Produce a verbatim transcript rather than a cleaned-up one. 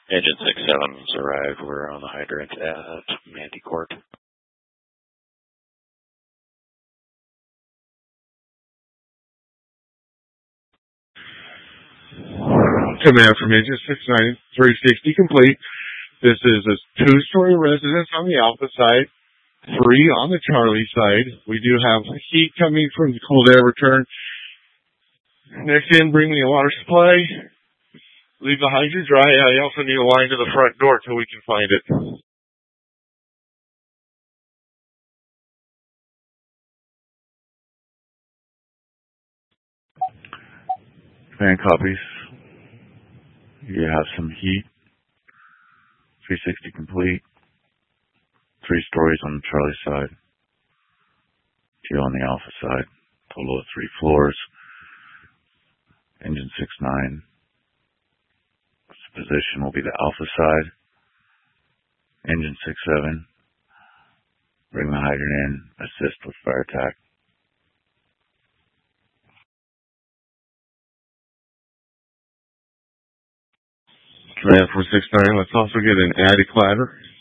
Engine six seven's arrived. We're on the hydrant at Mandy Court. Command from Engine six nine, three sixty complete. This is a two-story residence on the Alpha side, three on the Charlie side. We do have heat coming from the cold air return. Next in, bring me a water supply. Leave the hydrant dry. I also need a line to the front door till we can find it. Command copies. You have some heat. three sixty complete. Three stories on the Charlie side. Two on the Alpha side. Total of three floors. Engine six nine. Position will be the Alpha side. Engine six seven. Bring the hydrant in. Assist with fire attack. Command four six nine. Let's also get an attic ladder.